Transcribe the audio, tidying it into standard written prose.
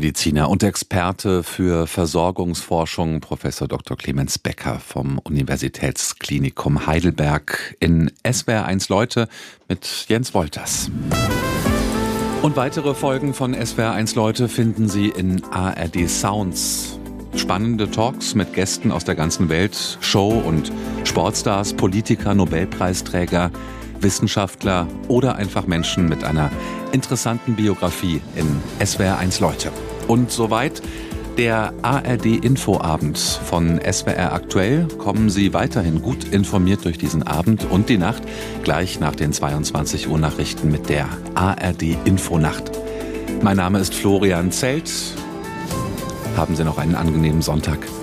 Rechtsmediziner und Experte für Versorgungsforschung, Professor Dr. Clemens Becker vom Universitätsklinikum Heidelberg in SWR1 Leute mit Jens Wolters. Und weitere Folgen von SWR1 Leute finden Sie in ARD Sounds. Spannende Talks mit Gästen aus der ganzen Welt, Show- und Sportstars, Politiker, Nobelpreisträger, Wissenschaftler oder einfach Menschen mit einer interessanten Biografie in SWR1 Leute. Und soweit der ARD-Infoabend von SWR aktuell. Kommen Sie weiterhin gut informiert durch diesen Abend und die Nacht, gleich nach den 22 Uhr Nachrichten mit der ARD-Infonacht. Mein Name ist Florian Zelt. Haben Sie noch einen angenehmen Sonntag.